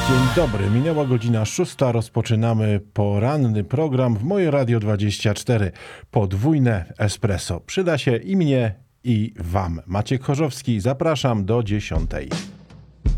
Dzień dobry, minęła godzina 6, rozpoczynamy poranny program w Moje Radio 24. Podwójne espresso. Przyda się i mnie, i wam. Maciek Chorzowski, zapraszam do 10.